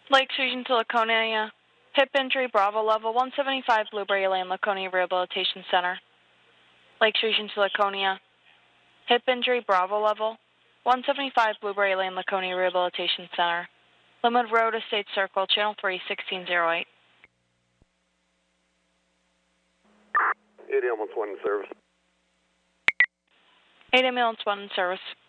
Lakes Region to Laconia. Hip injury, Bravo level 175 Blueberry Lane, Laconia Rehabilitation Center. Lakes Region to Laconia. Hip injury, Bravo level 175 Blueberry Lane, Laconia Rehabilitation Center. Limit Road, Estate Circle, Channel 3, 1608. 8 ambulance 1 in service. 8 ambulance 1 in service.